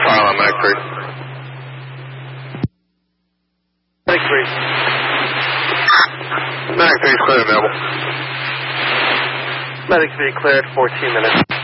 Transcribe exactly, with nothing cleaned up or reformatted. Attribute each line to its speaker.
Speaker 1: file on Medic three.
Speaker 2: Medic three.
Speaker 1: Medic three is clear available.
Speaker 2: Medic three cleared, fourteen minutes.